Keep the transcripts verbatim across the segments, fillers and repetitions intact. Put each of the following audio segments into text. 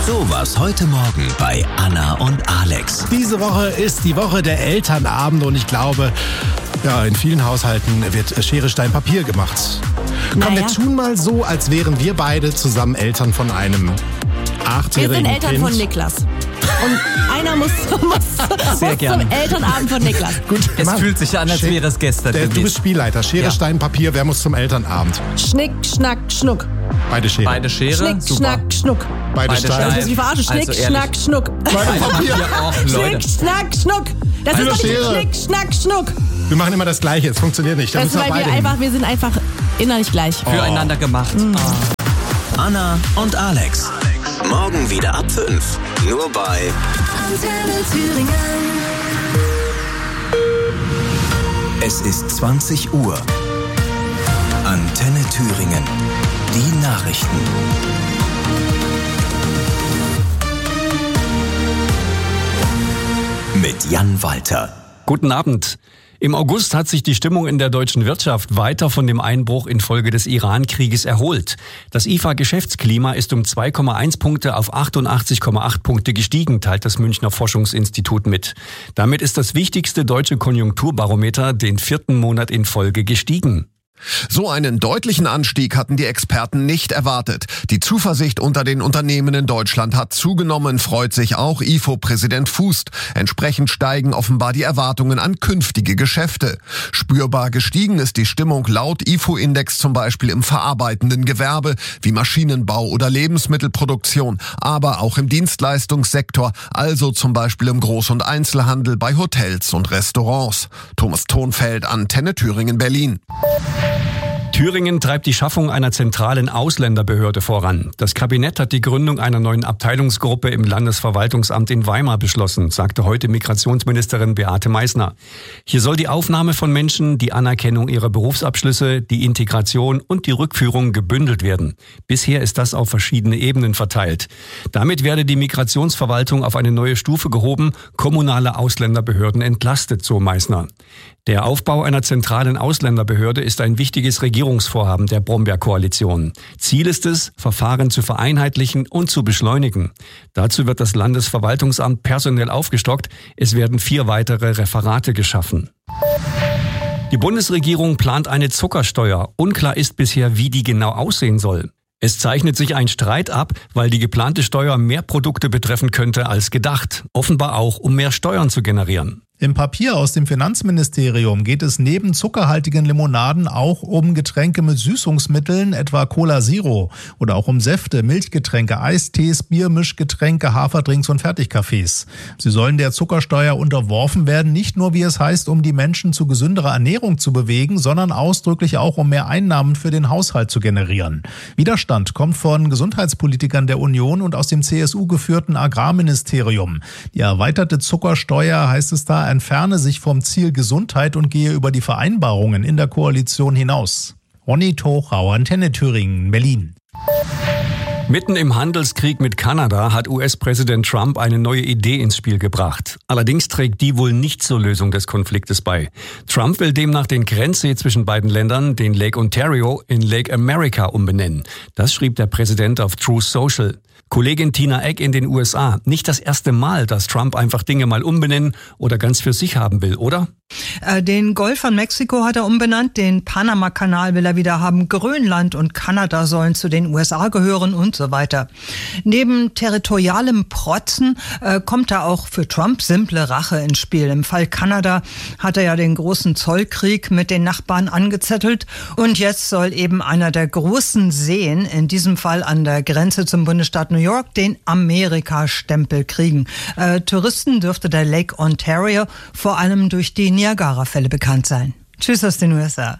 So was heute Morgen bei Anna und Alex. Diese Woche ist die Woche der Elternabende und ich glaube, ja, in vielen Haushalten wird Schere, Stein, Papier gemacht. Komm, Naja. wir tun mal so, als wären wir beide zusammen Eltern von einem Wir achtjährigen sind Eltern Kind. von Niklas. Und einer muss, muss, Sehr muss gerne. zum Elternabend von Niklas. Gut, Es Mann. fühlt sich an, als Schick. wäre es gestern Der, du gewesen. bist Spielleiter. Schere, Ja. Stein, Papier. Wer muss zum Elternabend? Schnick, Schnack, Schnuck. Beide Schere. Beide Schere, Schnick, super. Schnack, Schnuck. Beide, Beide Stein. Das Stein. ist wie verarscht. Schnick, Also ehrlich. Schnack, Schnuck. Beide Papier. Auch, Schnick, Leute. Schnack, Schnuck. Das Beide ist doch nicht Schere. Schnick, Schnack, Schnuck. Wir machen immer das Gleiche. Es funktioniert nicht. Da Das ist, müssen wir weil wir beide hin. einfach, wir sind einfach innerlich gleich. Füreinander gemacht. Anna und Alex. Morgen wieder ab fünf. Nur bei Antenne Thüringen. Es ist zwanzig Uhr. Antenne Thüringen. Die Nachrichten. Mit Jan Walter. Guten Abend. Im August hat sich die Stimmung in der deutschen Wirtschaft weiter von dem Einbruch infolge des Iran-Krieges erholt. Das I F A-Geschäftsklima ist um zwei Komma eins Punkte auf achtundachtzig Komma acht Punkte gestiegen, teilt das Münchner Forschungsinstitut mit. Damit ist das wichtigste deutsche Konjunkturbarometer den vierten Monat in Folge gestiegen. So einen deutlichen Anstieg hatten die Experten nicht erwartet. Die Zuversicht unter den Unternehmen in Deutschland hat zugenommen, freut sich auch I F O-Präsident Fußt. Entsprechend steigen offenbar die Erwartungen an künftige Geschäfte. Spürbar gestiegen ist die Stimmung laut I F O-Index zum Beispiel im verarbeitenden Gewerbe wie Maschinenbau oder Lebensmittelproduktion, aber auch im Dienstleistungssektor, also zum Beispiel im Groß- und Einzelhandel, bei Hotels und Restaurants. Thomas Thonfeld, Antenne Thüringen, Berlin. Thüringen treibt die Schaffung einer zentralen Ausländerbehörde voran. Das Kabinett hat die Gründung einer neuen Abteilungsgruppe im Landesverwaltungsamt in Weimar beschlossen, sagte heute Migrationsministerin Beate Meißner. Hier soll die Aufnahme von Menschen, die Anerkennung ihrer Berufsabschlüsse, die Integration und die Rückführung gebündelt werden. Bisher ist das auf verschiedene Ebenen verteilt. Damit werde die Migrationsverwaltung auf eine neue Stufe gehoben, kommunale Ausländerbehörden entlastet, so Meißner. Der Aufbau einer zentralen Ausländerbehörde ist ein wichtiges Regierungsvorhaben der Brombeer-Koalition. Ziel ist es, Verfahren zu vereinheitlichen und zu beschleunigen. Dazu wird das Landesverwaltungsamt personell aufgestockt. Es werden vier weitere Referate geschaffen. Die Bundesregierung plant eine Zuckersteuer. Unklar ist bisher, wie die genau aussehen soll. Es zeichnet sich ein Streit ab, weil die geplante Steuer mehr Produkte betreffen könnte als gedacht. Offenbar auch, um mehr Steuern zu generieren. Im Papier aus dem Finanzministerium geht es neben zuckerhaltigen Limonaden auch um Getränke mit Süßungsmitteln, etwa Cola Zero, oder auch um Säfte, Milchgetränke, Eistees, Biermischgetränke, Haferdrinks und Fertigkaffees. Sie sollen der Zuckersteuer unterworfen werden, nicht nur, wie es heißt, um die Menschen zu gesünderer Ernährung zu bewegen, sondern ausdrücklich auch, um mehr Einnahmen für den Haushalt zu generieren. Widerstand kommt von Gesundheitspolitikern der Union und aus dem C S U geführten Agrarministerium. Die erweiterte Zuckersteuer, heißt es da, entferne sich vom Ziel Gesundheit und gehe über die Vereinbarungen in der Koalition hinaus. Ronny Tochau, Antenne Thüringen, Berlin. Mitten im Handelskrieg mit Kanada hat U S-Präsident Trump eine neue Idee ins Spiel gebracht. Allerdings trägt die wohl nicht zur Lösung des Konfliktes bei. Trump will demnach den Grenzsee zwischen beiden Ländern, den Lake Ontario, in Lake America umbenennen. Das schrieb der Präsident auf Truth Social. Kollegin Tina Eck in den U S A. Nicht das erste Mal, dass Trump einfach Dinge mal umbenennen oder ganz für sich haben will, oder? Den Golf von Mexiko hat er umbenannt, den Panama-Kanal will er wieder haben, Grönland und Kanada sollen zu den U S A gehören und so weiter. Neben territorialem Protzen äh, kommt da auch für Trump simple Rache ins Spiel. Im Fall Kanada hat er ja den großen Zollkrieg mit den Nachbarn angezettelt und jetzt soll eben einer der großen Seen, in diesem Fall an der Grenze zum Bundesstaat New York, den Amerika-Stempel kriegen. Äh, Touristen dürfte der Lake Ontario vor allem durch die Niagara-Fälle bekannt sein. Tschüss aus den U S A.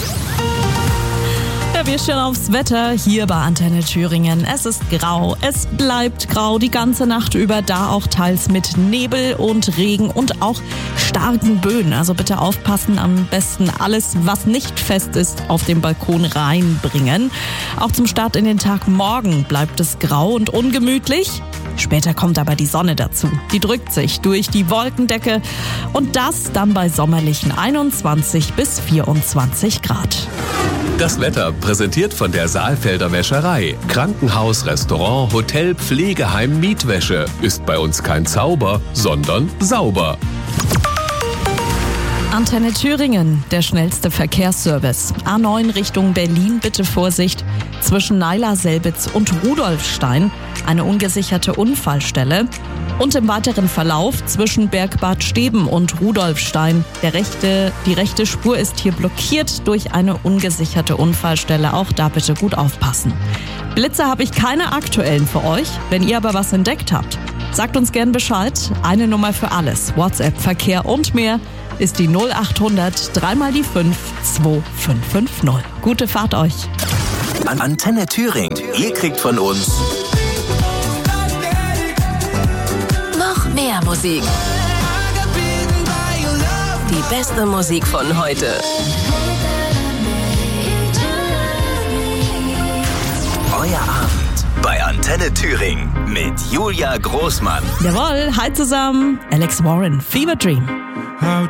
Ja, wir schauen aufs Wetter hier bei Antenne Thüringen. Es ist grau, es bleibt grau die ganze Nacht über, da auch teils mit Nebel und Regen und auch starken Böen. Also bitte aufpassen, am besten alles, was nicht fest ist, auf dem Balkon reinbringen. Auch zum Start in den Tag morgen bleibt es grau und ungemütlich. Später kommt aber die Sonne dazu. Die drückt sich durch die Wolkendecke und das dann bei sommerlichen einundzwanzig bis vierundzwanzig Grad. Das Wetter präsentiert von der Saalfelder Wäscherei. Krankenhaus, Restaurant, Hotel, Pflegeheim, Mietwäsche. Ist bei uns kein Zauber, sondern sauber. Antenne Thüringen, der schnellste Verkehrsservice. A neun Richtung Berlin, bitte Vorsicht. Zwischen Naila-Selbitz und Rudolfstein eine ungesicherte Unfallstelle. Und im weiteren Verlauf zwischen Bergbad Steben und Rudolfstein. Der rechte, die rechte Spur ist hier blockiert durch eine ungesicherte Unfallstelle. Auch da bitte gut aufpassen. Blitze habe ich keine aktuellen für euch. Wenn ihr aber was entdeckt habt, sagt uns gern Bescheid. Eine Nummer für alles. WhatsApp, Verkehr und mehr ist die null achthundert drei mal die fünf zwei fünf fünf null. Gute Fahrt euch. An Antenne Thüringen. Ihr kriegt von uns Noch mehr Musik. Die beste Musik von heute. euer Abend bei Antenne Thüringen mit Julia Großmann. Jawohl, hi zusammen. Alex Warren, Fever Dream. How